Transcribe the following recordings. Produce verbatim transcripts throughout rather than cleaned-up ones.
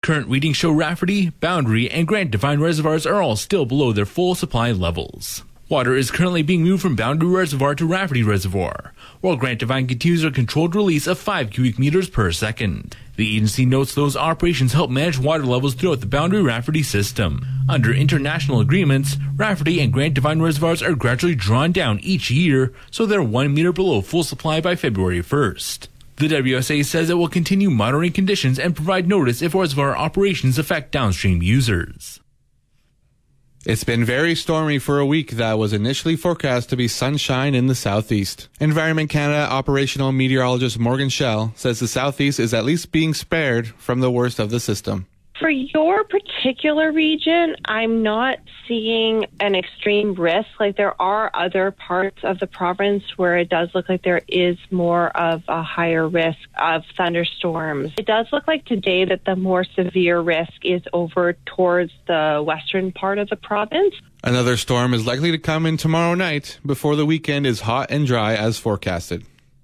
Current readings show Rafferty, Boundary, and Grant Devine reservoirs are all still below their full supply levels. Water is currently being moved from Boundary Reservoir to Rafferty Reservoir, while Grant Devine continues a controlled release of five cubic meters per second. The agency notes those operations help manage water levels throughout the Boundary Rafferty system. Under international agreements, Rafferty and Grant Devine reservoirs are gradually drawn down each year, so they're one meter below full supply by February first. The W S A says it will continue monitoring conditions and provide notice if reservoir operations affect downstream users. It's been very stormy for a week that was initially forecast to be sunshine in the southeast. Environment Canada operational meteorologist Morgan Schell says the southeast is at least being spared from the worst of the system. For your particular region, I'm not seeing an extreme risk. Like, there are other parts of the province where it does look like there is more of a higher risk of thunderstorms. It does look like today that the more severe risk is over towards the western part of the province. Another storm is likely to come in tomorrow night before the weekend is hot and dry as forecasted.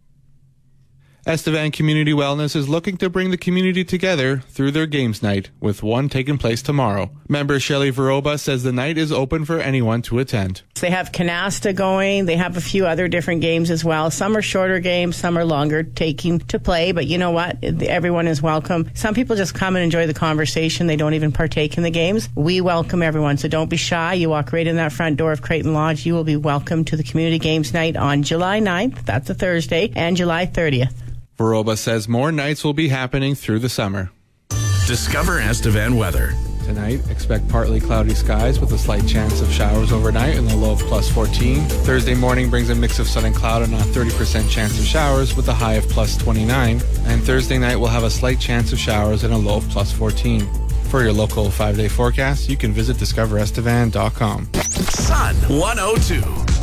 Estevan Community Wellness is looking to bring the community together through their games night, with one taking place tomorrow. Member Shelley Veroba says the night is open for anyone to attend. They have canasta going. They have a few other different games as well. Some are shorter games, some are longer taking to play, but you know what? Everyone is welcome. Some people just come and enjoy the conversation. They don't even partake in the games. We welcome everyone, so don't be shy. You walk right in that front door of Creighton Lodge. You will be welcome to the Community Games Night on July ninth, that's a Thursday, and July thirtieth. Veroba says more nights will be happening through the summer. Discover Estevan weather. Tonight, expect partly cloudy skies with a slight chance of showers overnight and a low of plus fourteen. Thursday morning brings a mix of sun and cloud and a thirty percent chance of showers with a high of plus twenty-nine. And Thursday night will have a slight chance of showers and a low of plus fourteen. For your local five-day forecast, you can visit discover estevan dot com. Sun one oh two.